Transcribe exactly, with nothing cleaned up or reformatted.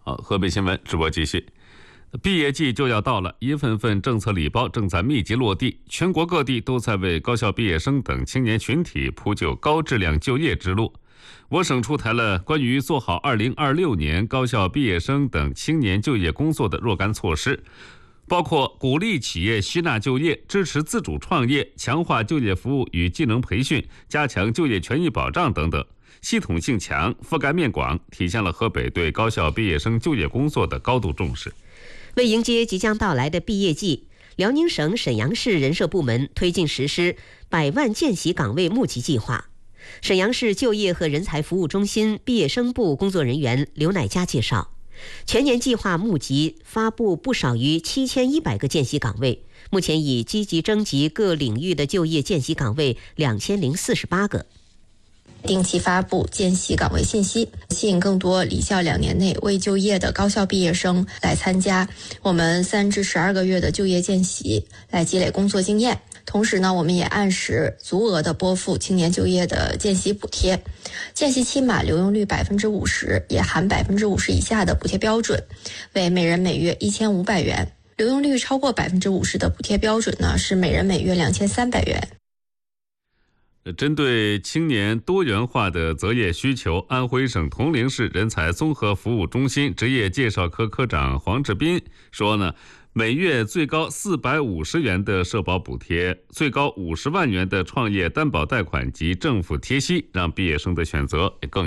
好，河北新闻直播继续。毕业季就要到了，一份份政策礼包正在密集落地，全国各地都在为高校毕业生等青年群体铺就高质量就业之路。我省出台了关于做好二零二六年高校毕业生等青年就业工作的若干措施，包括鼓励企业吸纳就业、支持自主创业、强化就业服务与技能培训、加强就业权益保障等等，系统性强、覆盖面广，体现了河北对高校毕业生就业工作的高度重视。 为迎接即将到来的毕业季，辽宁省沈阳市人社部门推进实施百万见习岗位募集计划。沈阳市就业和人才服务中心毕业生部工作人员刘乃佳介绍，全年计划募集发布不少于七千一百个见习岗位，目前已积极征集各领域的就业见习岗位两千零四十八个。 定期发布见习岗位信息，吸引更多离校两年内未就业的高校毕业生来参加我们三至十二个月的就业见习，来积累工作经验。同时呢，我们也按时足额的拨付青年就业的见习补贴，见习期满留用率百分之五十，也含百分之五十以下的补贴标准，为每人每月一千五百元；留用率超过百分之五十的补贴标准呢，是每人每月两千三百元。 针对青年多元化的择业需求，安徽省铜陵市人才综合服务中心职业介绍科科长黄志斌说呢，每月最高四百五十元的社保补贴，最高五十万元的创业担保贷款及政府贴息，让毕业生的选择更